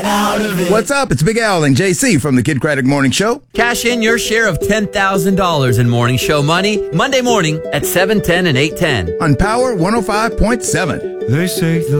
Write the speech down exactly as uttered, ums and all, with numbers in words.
out of it. What's up? It's Big Al and J C from the Kid Craddock Morning Show. Cash in your share of ten thousand dollars in morning show money Monday morning at seven ten and eight ten On Power one oh five point seven. They say the